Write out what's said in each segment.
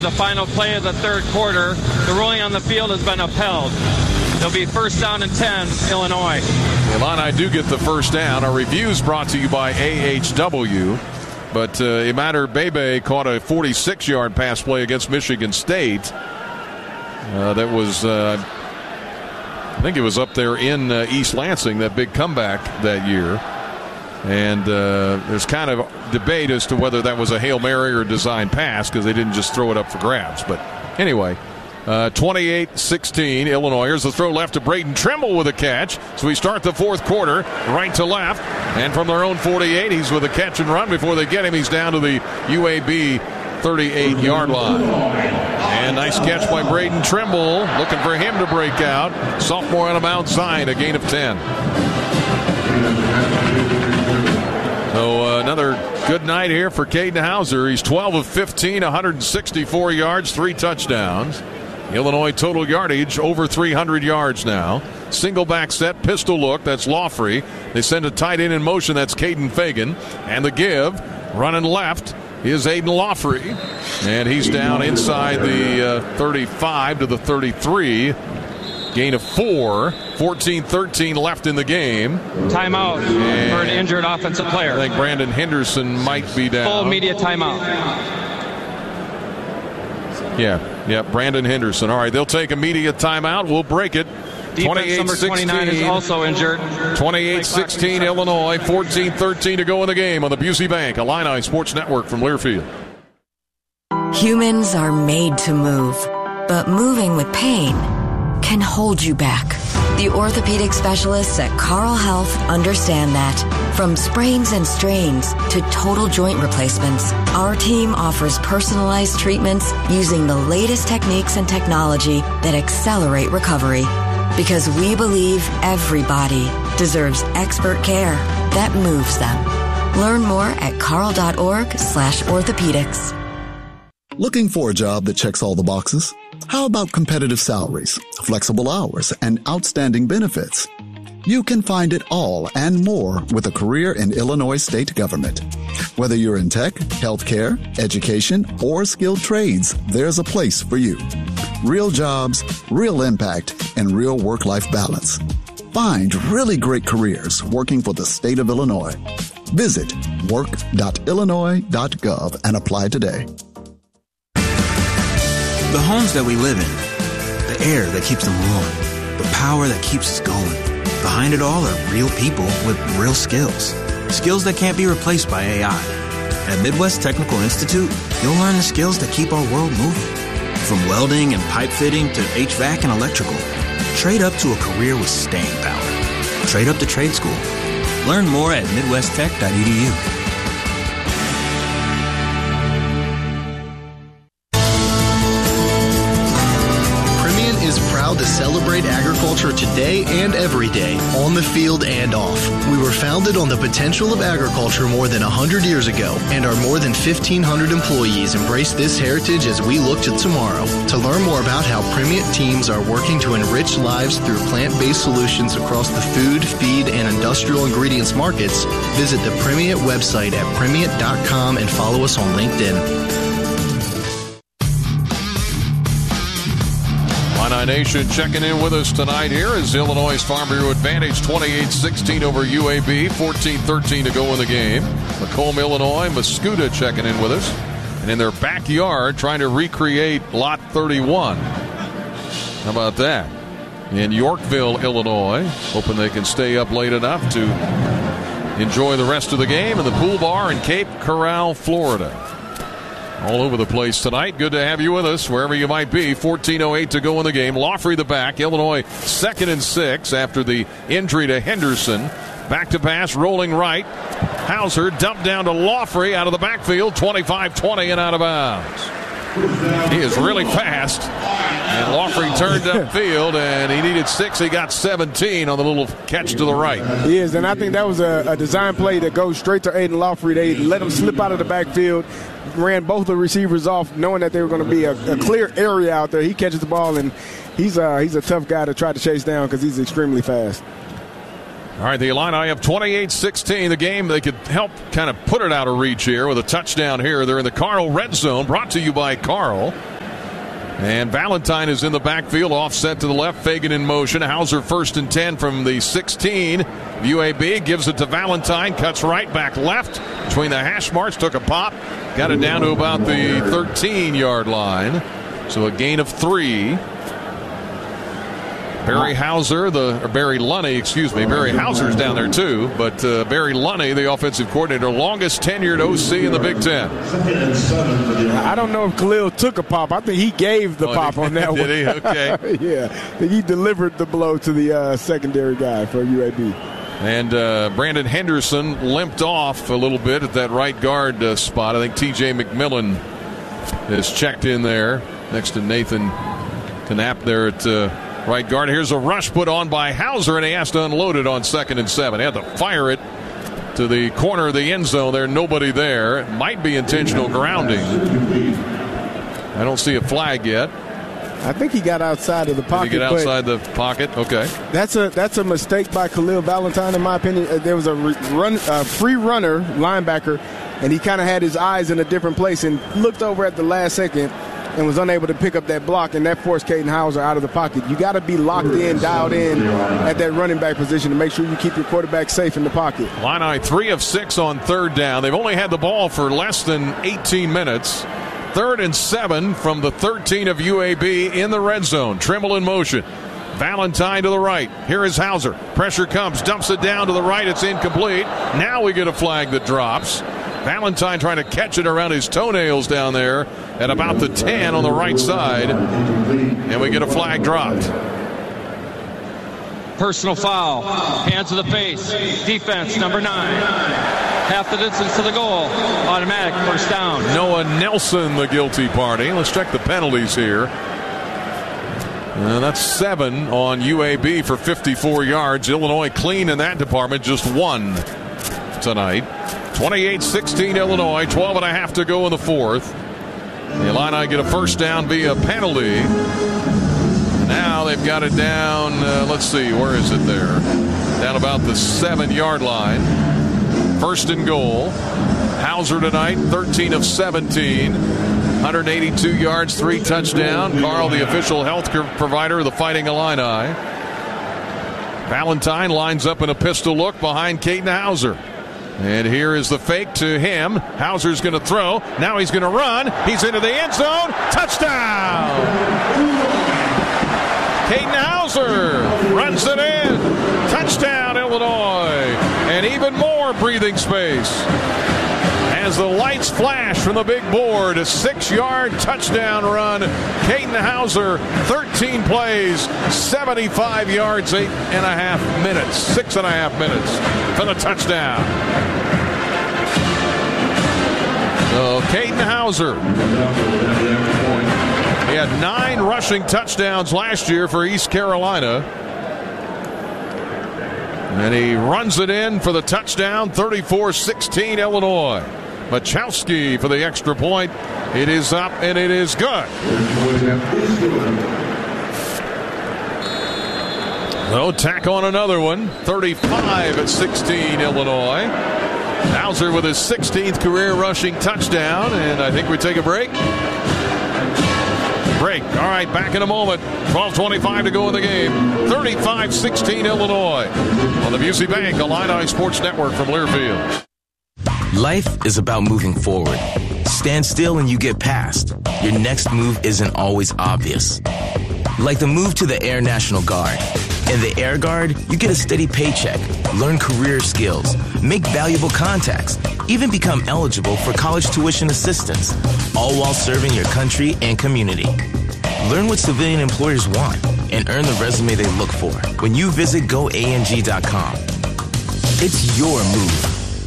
The final play of the third quarter. The ruling on the field has been upheld. It'll be first down and 10, Illinois. The Illini do get the first down. Our review's brought to you by AHW. But Imader Bebe caught a 46-yard pass play against Michigan State. That was, I think it was up there in East Lansing, that big comeback that year. And there's kind of debate as to whether that was a Hail Mary or design pass because they didn't just throw it up for grabs. But anyway, 28-16 Illinois. Here's the throw left to Braden Trimble with a catch. So we start the fourth quarter right to left. And from their own 48, he's with a catch and run. Before they get him, he's down to the UAB 38-yard line. And nice catch by Braden Trimble. Looking for him to break out. Sophomore out of Mount Zion, a gain of 10. So another good night here for Caden Hauser. He's 12 of 15, 164 yards, 3 touchdowns. Illinois total yardage over 300 yards now. Single back set, pistol look, that's Lawfrey. They send a tight end in motion, that's Caden Fagan. And the give, running left, is Aiden Lawfrey. And he's down inside the 35 to the 33. Gain of 4. 14-13 left in the game. Timeout for an injured offensive player. I think Brandon Henderson might be down. Full media timeout. Yeah, Brandon Henderson. All right, they'll take a media timeout. We'll break it. Defense number 29 is also injured. 28-16 Illinois. 14-13 to go in the game on the Busey Bank Illini Sports Network from Learfield. Humans are made to move, but moving with pain can hold you back. The orthopedic specialists at Carl Health understand that. From sprains and strains to total joint replacements, our team offers personalized treatments using the latest techniques and technology that accelerate recovery. Because we believe everybody deserves expert care that moves them. Learn more at carl.org/orthopedics. Looking for a job that checks all the boxes? How about competitive salaries, flexible hours, and outstanding benefits? You can find it all and more with a career in Illinois state government. Whether you're in tech, healthcare, education, or skilled trades, there's a place for you. Real jobs, real impact, and real work-life balance. Find really great careers working for the state of Illinois. Visit work.illinois.gov and apply today. The homes that we live in, the air that keeps them warm, the power that keeps us going. Behind it all are real people with real skills. Skills that can't be replaced by AI. At Midwest Technical Institute, you'll learn the skills that keep our world moving. From welding and pipe fitting to HVAC and electrical. Trade up to a career with staying power. Trade up to trade school. Learn more at midwesttech.edu. To celebrate agriculture today and every day, on the field and off. We were founded on the potential of agriculture more than 100 years ago, and our more than 1,500 employees embrace this heritage as we look to tomorrow. To learn more about how Primient teams are working to enrich lives through plant-based solutions across the food, feed, and industrial ingredients markets, visit the Primient website at primient.com and follow us on LinkedIn. Illini Nation checking in with us tonight here is Illinois Farm Bureau advantage 28-16 over UAB, 14-13 to go in the game. Macomb, Illinois, Mascoutah checking in with us. And in their backyard trying to recreate Lot 31. How about that? In Yorkville, Illinois, hoping they can stay up late enough to enjoy the rest of the game in the pool bar in Cape Coral, Florida. All over the place tonight. Good to have you with us wherever you might be. 14:08 to go in the game. Lawfrey the back. Illinois 2nd and 6 after the injury to Henderson. Back to pass, rolling right. Hauser dumped down to Lawfrey out of the backfield. 25-20 and out of bounds. He is really fast. And Lawfrey turned upfield, and he needed 6. He got 17 on the little catch to the right. He is, and I think that was a design play that goes straight to Aiden Lawfrey. They let him slip out of the backfield, ran both the receivers off, knowing that they were going to be a clear area out there. He catches the ball, and he's a tough guy to try to chase down because he's extremely fast. All right, the Illini up 28-16. The game, they could help kind of put it out of reach here with a touchdown here. They're in the Carl red zone, brought to you by Carl. And Valentine is in the backfield, offset to the left. Fagan in motion. Hauser 1st and 10 from the 16. UAB gives it to Valentine. Cuts right, back left. Between the hash marks, took a pop. Got it down to about the 13-yard line. So a gain of 3. Barry Lunney, Barry Hauser's down there too, but Barry Lunney, the offensive coordinator, longest tenured OC in the Big Ten. I don't know if Khalil took a pop. I think he gave the pop on that one. Did he? Okay. Yeah, I think he delivered the blow to the secondary guy for UAB. And Brandon Henderson limped off a little bit at that right guard spot. I think T.J. McMillan is checked in there next to Nathan Knapp there at right guard. Here's a rush put on by Hauser, and he has to unload it on 2nd and 7. He had to fire it to the corner of the end zone there. Nobody there. It might be intentional grounding. I don't see a flag yet. I think he got outside of the pocket. Did he get outside the pocket? Okay. That's a mistake by Khalil Valentine, in my opinion. There was a free runner, linebacker, and he kind of had his eyes in a different place and looked over at the last second and was unable to pick up that block, and that forced Caden Hauser out of the pocket. You got to be locked in, dialed in at that running back position to make sure you keep your quarterback safe in the pocket. Illini 3 of 6 on 3rd down. They've only had the ball for less than 18 minutes. 3rd and 7 from the 13 of UAB in the red zone. Trimble in motion. Valentine to the right. Here is Hauser. Pressure comes, dumps it down to the right. It's incomplete. Now we get a flag that drops. Valentine trying to catch it around his toenails down there at about the 10 on the right side. And we get a flag dropped. Personal foul. Hands to the face. Defense, number 9. Half the distance to the goal. Automatic first down. Noah Nelson, the guilty party. Let's check the penalties here. That's 7 on UAB for 54 yards. Illinois clean in that department, just 1 tonight. 28-16 Illinois, 12.5 to go in the 4th. The Illini get a first down via penalty. Now they've got it down, let's see, where is it there? Down about the 7-yard line. 1st and goal. Hauser tonight, 13 of 17. 182 yards, 3 touchdowns. Carl, the official health provider of the Fighting Illini. Valentine lines up in a pistol look behind Caden Hauser. And here is the fake to him. Hauser's going to throw. Now he's going to run. He's into the end zone. Touchdown! Caden Hauser runs it in. Touchdown, Illinois. And even more breathing space as the lights flash from the big board. A 6-yard touchdown run. Caden Hauser, 13 plays, 75 yards, 6.5 minutes for the touchdown. So Caden Hauser, he had 9 rushing touchdowns last year for East Carolina. And he runs it in for the touchdown, 34-16 Illinois. Machowski for the extra point. It is up and it is good. So tack on another one. 35-16 Illinois. Hauser with his 16th career rushing touchdown. And I think we take a break. All right, back in a moment. 12:25 to go in the game. 35-16 Illinois. On the Busey Bank Illini Sports Network from Learfield. Life is about moving forward. Stand still and you get past. Your next move isn't always obvious. Like the move to the Air National Guard. In the Air Guard, you get a steady paycheck, learn career skills, make valuable contacts, even become eligible for college tuition assistance, all while serving your country and community. Learn what civilian employers want and earn the resume they look for when you visit goang.com. It's your move.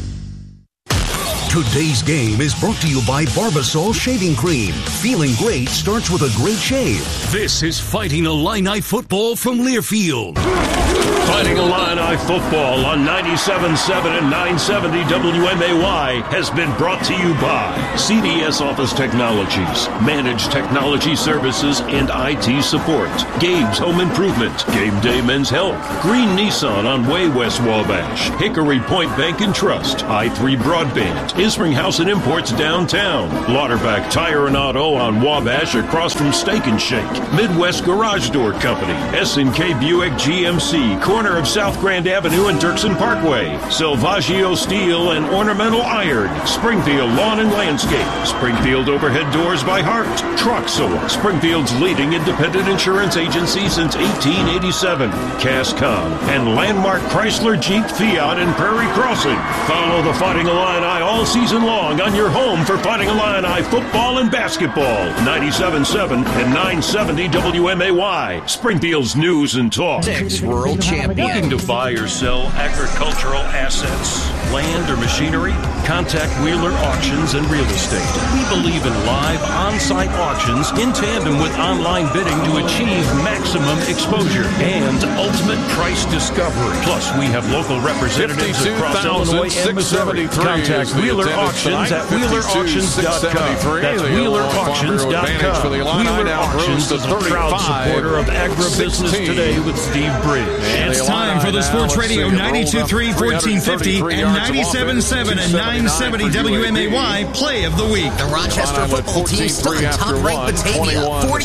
Today's game is brought to you by Barbasol Shaving Cream. Feeling great starts with a great shave. This is Fighting Illini football from Learfield. Fighting Illini football on 97.7 and 970 WMAY has been brought to you by CDS Office Technologies, Managed Technology Services, and IT Support. Gabe's Home Improvement, Game Day Men's Health, Green Nissan on Way West Wabash, Hickory Point Bank and Trust, I3 Broadband, Isring House and Imports downtown, Lauterbach Tire and Auto on Wabash across from Steak and Shake, Midwest Garage Door Company, S&K Buick GMC, corner of South Grand Avenue and Dirksen Parkway, Salvaggio Steel and Ornamental Iron, Springfield Lawn and Landscape, Springfield Overhead Doors by Hart, Troxel, Springfield's leading independent insurance agency since 1887, Cascom, and Landmark Chrysler Jeep Fiat in Prairie Crossing. Follow the Fighting Illini all season long on your home for Fighting Illini football and basketball. 97.7 and 970 WMAY, Springfield's news and talk. 6 World Champion. Looking to buy or sell agricultural assets, land or machinery? Contact Wheeler Auctions and Real Estate. We believe in live on-site auctions in tandem with online bidding to achieve maximum exposure and ultimate price discovery. Plus, we have local representatives across Illinois and Missouri. Contact Wheeler Auctions at WheelerAuctions.com. That's WheelerAuctions.com. Wheeler Auctions is a proud supporter of agribusiness today with Steve Bridge. It's time for the Sports Radio 92.3, 1450, and 97.7 and 970 WMAY Play of the Week. The Rochester football team stunned top-ranked Batavia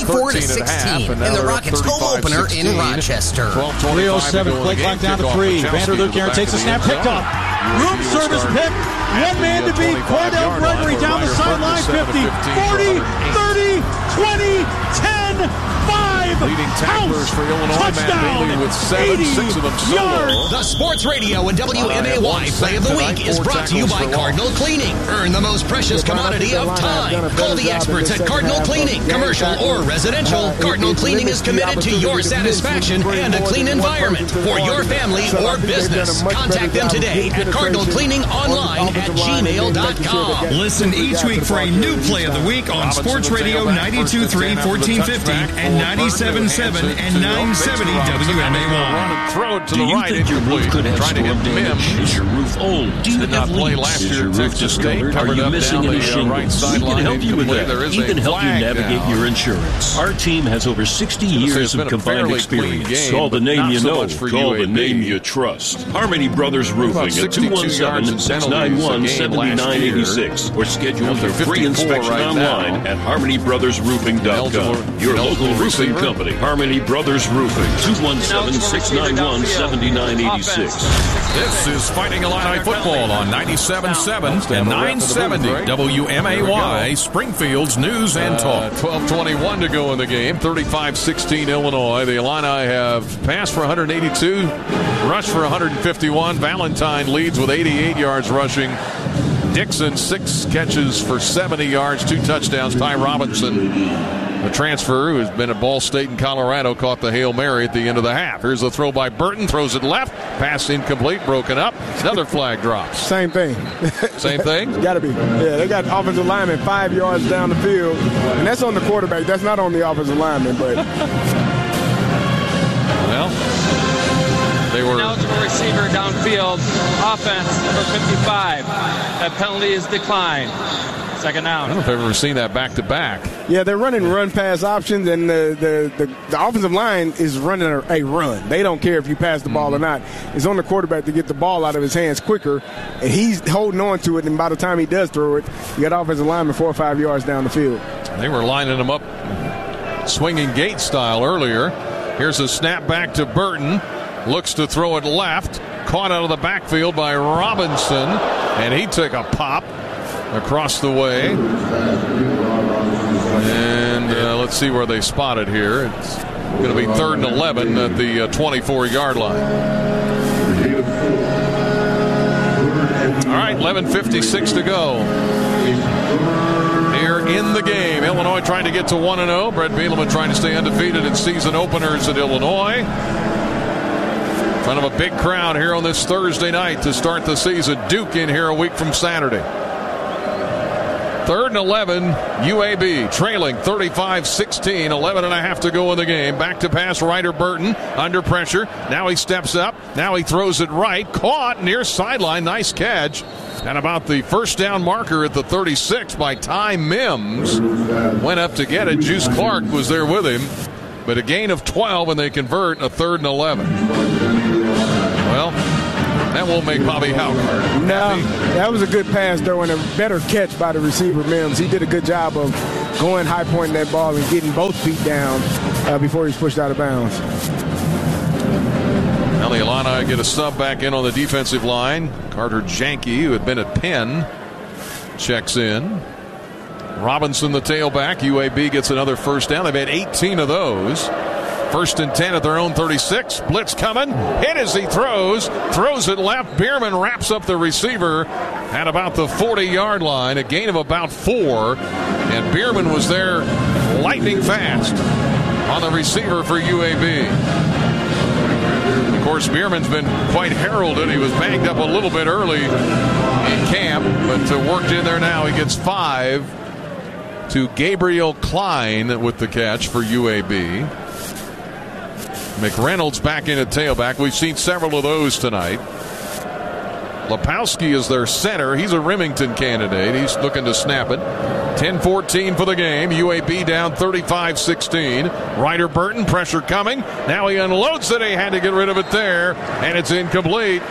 44-16 in the Rockets' home opener in Rochester. 3:07, play clock down to 3. Vanderloop Aaron takes a snap, picked up. Room service pick. One man to beat. Cordell Gregory down the sideline. 50, 40, 30, 20, 10, 5. Leading tacklers for Illinois, touchdown. Matt Bailey with 7, 6 of them solo. The Sports Radio and WMAY Play of the Week is brought to you by Cardinal Cleaning. Earn the most precious commodity of time. Call the experts at Cardinal Cleaning, commercial or residential. Cardinal Cleaning is committed to your satisfaction and a clean environment for your family or business. Contact them today at Cardinal Cleaning online at gmail.com. Listen each week for a new Play of the Week on Sports Radio 92.3, 1450, and 97.7 and 970 WMAY. Do you think your roof could have storm damage? Is your roof old? Do you have leaks? Is your roof discolored? Are you missing any shingles? We can help you with that. We can help you navigate your insurance. Our team has over 60 years of combined experience. Call the name you know. Call the name you trust. Harmony Brothers Roofing at 217-691-7986 or schedule your free inspection online at harmonybrothersroofing.com. Your local roofing company, Harmony Brothers Roofing, 217-691-7986. This is Fighting Illini football on 97.7 and 970 WMAY, Springfield's news and talk. 12:21 to go in the game. 35-16 Illinois. The Illini have passed for 182, rushed for 151. Valentine leads with 88 yards rushing. Dixon, 6 catches for 70 yards, 2 touchdowns. Ty Robinson, a transfer who has been at Ball State in Colorado, caught the Hail Mary at the end of the half. Here's a throw by Burton, throws it left, pass incomplete, broken up. Another flag drops. Same thing. Same thing? Got to be. Yeah, they got offensive lineman 5 yards down the field, and that's on the quarterback. That's not on the offensive lineman, but. Well, they were. Eligible receiver downfield, offense number 55. That penalty is declined. Second down. I don't know if I've ever seen that back-to-back. Yeah, they're running run-pass options, and the offensive line is running a run. They don't care if you pass the ball or not. It's on the quarterback to get the ball out of his hands quicker, and he's holding on to it, and by the time he does throw it, you got offensive lineman 4 or 5 yards down the field. They were lining them up swinging gate style earlier. Here's a snap back to Burton. Looks to throw it left. Caught out of the backfield by Robinson, and he took a pop across the way. And let's see where they spot it here. It's going to be 3rd and 11 at the 24-yard line. All right, 11:56 to go. Here in the game, Illinois trying to get to 1-0. Brett Bielema trying to stay undefeated in season openers at Illinois. In front of a big crowd here on this Thursday night to start the season. Duke in here a week from Saturday. 3rd and 11, UAB trailing 35-16, 11.5 to go in the game. Back to pass, Ryder Burton under pressure. Now he steps up. Now he throws it right. Caught near sideline. Nice catch. And about the first down marker at the 36 by Ty Mims. Went up to get it. Juice Clark was there with him. But a gain of 12, and they convert a 3rd and 11. Well, that won't make Bobby Hauck. No, that was a good pass, though, and a better catch by the receiver, Mims. He did a good job of going high pointing that ball and getting both feet down before he was pushed out of bounds. Now the Illini get a sub back in on the defensive line. Carter Janke, who had been at Penn, checks in. Robinson, the tailback. UAB gets another first down. They've had 18 of those. 1st and 10 at their own 36. Blitz coming. Hit as he throws. Throws it left. Bierman wraps up the receiver at about the 40-yard line. A gain of about 4. And Bierman was there lightning fast on the receiver for UAB. Of course, Bierman's been quite heralded. He was banged up a little bit early in camp, but worked in there now. He gets 5 to Gabriel Klein with the catch for UAB. McReynolds back in at tailback. We've seen several of those tonight. Lepowski is their center. He's a Remington candidate. He's looking to snap it. 10-14 for the game. UAB down 35-16. Ryder Burton, pressure coming. Now he unloads it. He had to get rid of it there, and it's incomplete.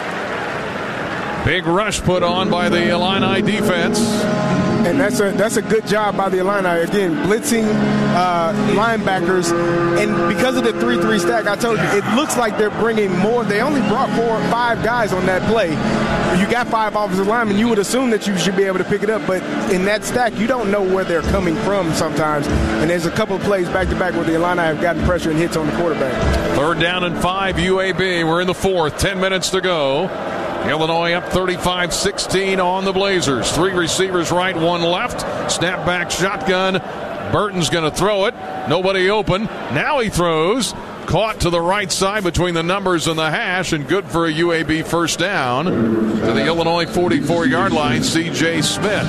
Big rush put on by the Illini defense. And that's a good job by the Illini. Again, blitzing linebackers. And because of the 3-3 stack, I told you, it looks like they're bringing more. They only brought 4 or 5 guys on that play. You got 5 offensive linemen. You would assume that you should be able to pick it up. But in that stack, you don't know where they're coming from sometimes. And there's a couple of plays back-to-back where the Illini have gotten pressure and hits on the quarterback. 3rd down and 5, UAB. We're in the 4th. 10 minutes to go. Illinois up 35-16 on the Blazers. 3 receivers right, 1 left. Snap back shotgun. Burton's going to throw it. Nobody open. Now he throws. Caught to the right side between the numbers and the hash, and good for a UAB first down to the Illinois 44-yard line, C.J. Smith.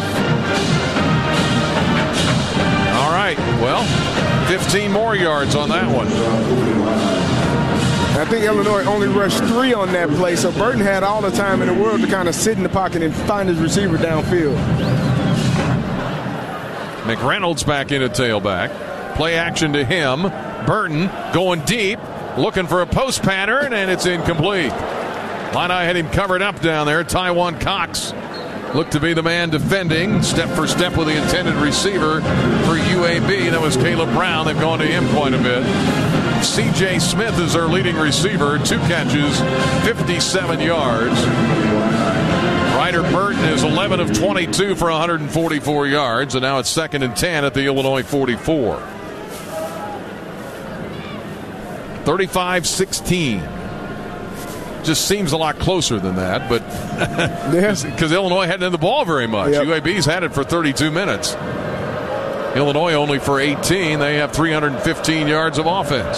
All right, well, 15 more yards on that one. I think Illinois only rushed 3 on that play, so Burton had all the time in the world to kind of sit in the pocket and find his receiver downfield. McReynolds back in at tailback. Play action to him. Burton going deep, looking for a post pattern, and it's incomplete. Illini had him covered up down there. Taiwan Cox looked to be the man defending, step for step with the intended receiver for UAB. That was Caleb Brown. They've gone to him quite a bit. C.J. Smith is their leading receiver. 2 catches, 57 yards. Ryder Burton is 11 of 22 for 144 yards, and now it's 2nd and 10 at the Illinois 44. 35-16. Just seems a lot closer than that, but because Illinois hadn't had the ball very much. Yep. UAB's had it for 32 minutes. Illinois only for 18. They have 315 yards of offense.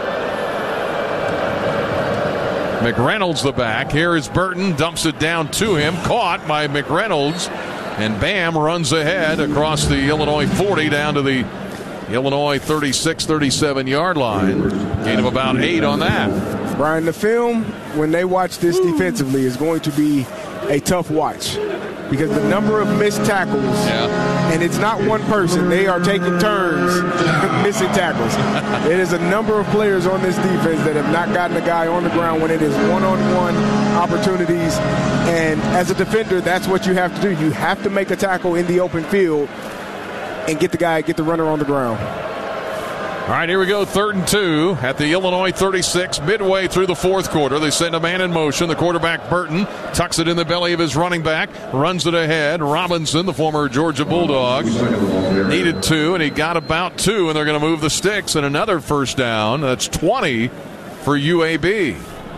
McReynolds the back. Here is Burton. Dumps it down to him. Caught by McReynolds. And Bam runs ahead across the Illinois 40 down to the Illinois 36-37 yard line. Gain of about 8 on that. Brian, the film, when they watch this defensively, is going to be a tough watch. Because the number of missed tackles, and it's not one person. They are taking turns missing tackles. It is a number of players on this defense that have not gotten a guy on the ground when it is one-on-one opportunities. And as a defender, that's what you have to do. You have to make a tackle in the open field and get the runner on the ground. All right, here we go. 3rd and 2 at the Illinois 36, midway through the 4th quarter. They send a man in motion. The quarterback, Burton, tucks it in the belly of his running back, runs it ahead. Robinson, the former Georgia Bulldog, needed 2, and he got about 2, and they're going to move the sticks, and another first down. That's 20 for UAB.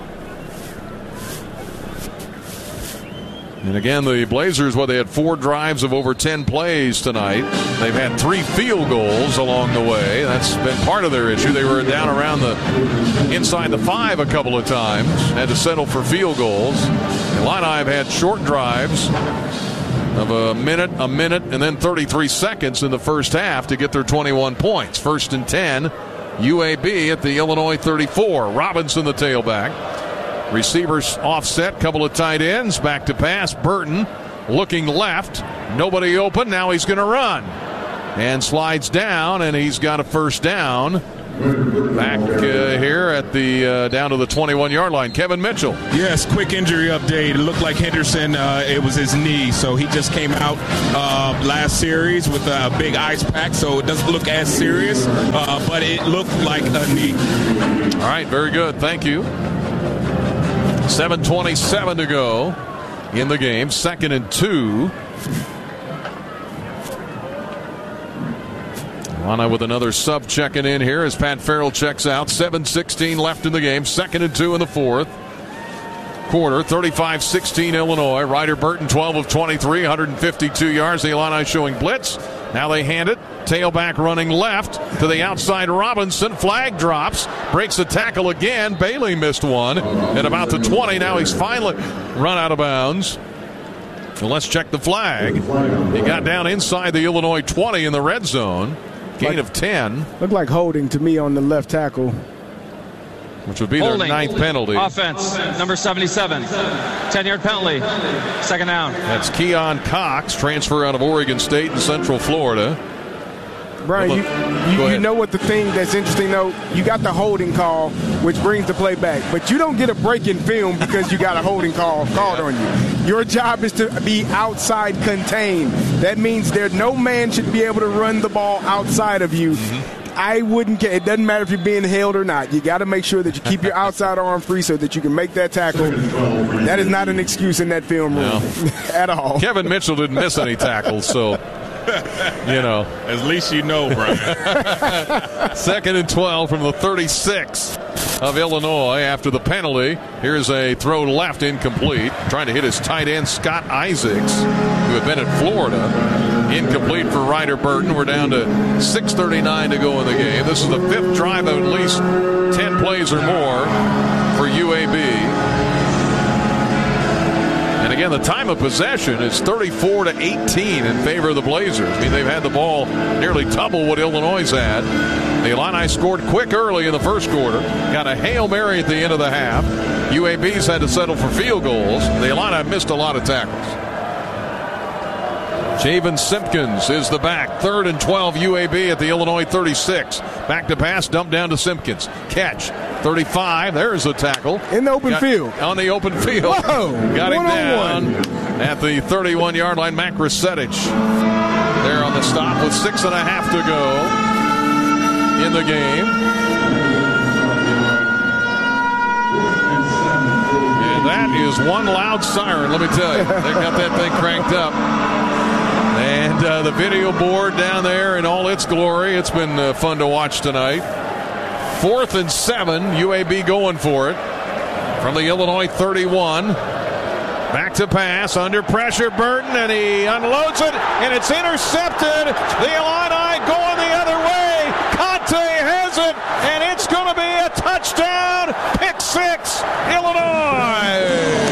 And again, the Blazers, they had 4 drives of over 10 plays tonight. They've had 3 field goals along the way. That's been part of their issue. They were down around inside the 5 a couple of times. Had to settle for field goals. The Illini have had short drives of a minute, and then 33 seconds in the first half to get their 21 points. 1st and 10, UAB at the Illinois 34. Robinson, the tailback. Receivers offset, couple of tight ends. Back to pass. Burton looking left. Nobody open. Now he's going to run. And slides down, and he's got a first down. Back here at the down to the 21-yard line. Kevin Mitchell. Yes, quick injury update. It looked like Henderson, it was his knee, so he just came out last series with a big ice pack, so it doesn't look as serious, but it looked like a knee. All right, very good. Thank you. 7:27 to go in the game. 2nd and 2. Illini with another sub checking in here as Pat Farrell checks out. 7:16 left in the game. 2nd and 2 in the fourth quarter. 35-16 Illinois. Ryder Burton 12 of 23, 152 yards. The Illini showing blitz. Now they hand it. Tailback running left to the outside. Robinson. Flag drops. Breaks the tackle again. Bailey missed one at about the 20. Now he's finally run out of bounds. So let's check the flag. He got down inside the Illinois 20 in the red zone. Gain of 10. Looked like holding to me on the left tackle. Which would be their 9th penalty. Offense, number 77. 10-yard penalty. 2nd down. That's Keon Cox, transfer out of Oregon State in Central Florida. Brian, you know what the thing that's interesting, though? You got the holding call, which brings the play back. But you don't get a break in film because you got a holding call called on you. Your job is to be outside contained. That means no man should be able to run the ball outside of you. I wouldn't care. It doesn't matter if you're being held or not. You got to make sure that you keep your outside arm free so that you can make that tackle. That is not an excuse in that film room at all. Kevin Mitchell didn't miss any tackles, so... At least you know, Brian. 2nd and 12 from the 36 of Illinois after the penalty. Here's a throw left, incomplete. Trying to hit his tight end, Scott Isaacs, who had been at Florida. Incomplete for Ryder Burton. We're down to 6:39 to go in the game. This is the 5th drive of at least 10 plays or more for UAB. And again, the time of possession is 34-18 in favor of the Blazers. I mean, they've had the ball nearly double what Illinois had. The Illini scored quick early in the first quarter. Got a Hail Mary at the end of the half. UAB's had to settle for field goals. The Illini missed a lot of tackles. Javen Simpkins is the back. 3rd and 12 UAB at the Illinois 36. Back to pass, dump down to Simpkins. Catch. 35. There's the tackle. In the open field. On the open field. Whoa. Got him down at the 31-yard line. Mac Rusetich there on the stop with 6.5 to go in the game. And that is one loud siren, let me tell you. They got that thing cranked up. And the video board down there in all its glory. It's been fun to watch tonight. 4th and 7, UAB going for it from the Illinois 31. Back to pass, under pressure, Burton, and he unloads it, and it's intercepted. The Illini going the other way. Conte has it, and it's going to be a touchdown. Pick 6, Illinois.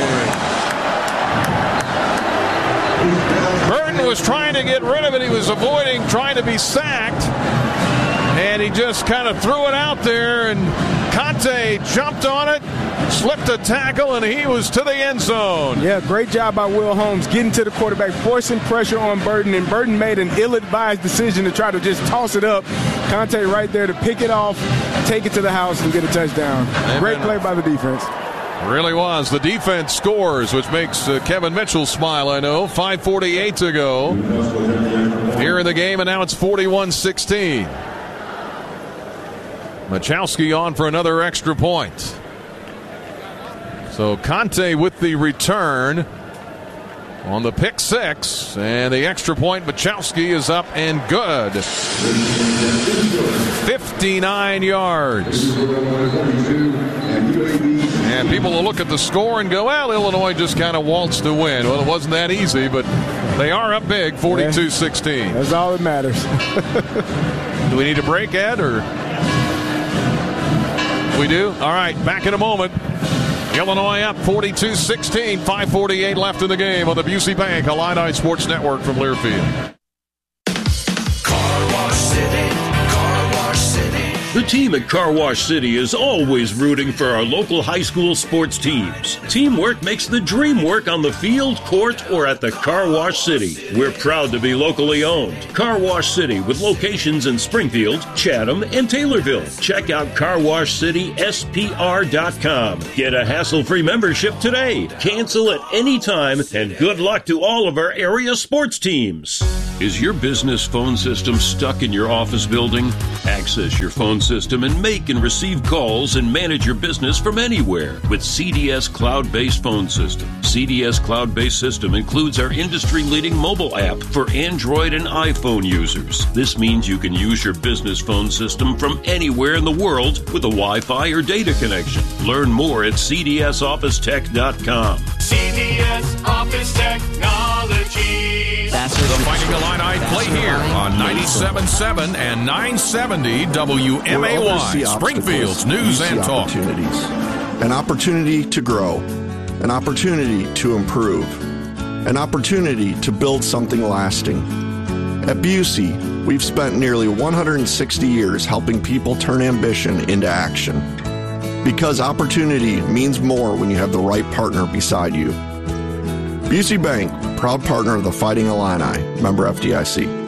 Burton was trying to get rid of it. He was avoiding trying to be sacked. And he just kind of threw it out there, and Conte jumped on it, slipped a tackle, and he was to the end zone. Yeah, great job by Will Holmes getting to the quarterback, forcing pressure on Burton, and Burton made an ill-advised decision to try to just toss it up. Conte right there to pick it off, take it to the house, and get a touchdown. Great play by the defense. Really was. The defense scores, which makes Kevin Mitchell smile, I know. 5:48 to go here in the game, and now it's 41-16. Machowski on for another extra point. So Conte with the return on the pick 6, and the extra point. Machowski is up and good. 59 yards. And people will look at the score and go, well, Illinois just kind of waltzed to win. Well, it wasn't that easy, but they are up big, 42-16. That's all that matters. Do we need a break, Ed, or... We do? All right, back in a moment. Illinois up 42-16, 5:48 left in the game on the Busey Bank Illini Sports Network from Learfield. Car Wash City. The team at Car Wash City is always rooting for our local high school sports teams. Teamwork makes the dream work on the field, court, or at the Car Wash City. We're proud to be locally owned. Car Wash City with locations in Springfield, Chatham, and Taylorville. Check out carwashcityspr.com. Get a hassle-free membership today. Cancel at any time, and good luck to all of our area sports teams. Is your business phone system stuck in your office building? Access your phone system and make and receive calls and manage your business from anywhere with CDS Cloud-Based Phone System. CDS Cloud-Based System includes our industry-leading mobile app for Android and iPhone users. This means you can use your business phone system from anywhere in the world with a Wi-Fi or data connection. Learn more at cdsofficetech.com. CDS Office Technologies. The Fighting Illini play here on 97.7 and 970 WMAY, Springfield's News and Talk. An opportunity to grow, an opportunity to improve, an opportunity to build something lasting. At Busey, we've spent nearly 160 years helping people turn ambition into action. Because opportunity means more when you have the right partner beside you. Busey Bank, proud partner of the Fighting Illini, member FDIC.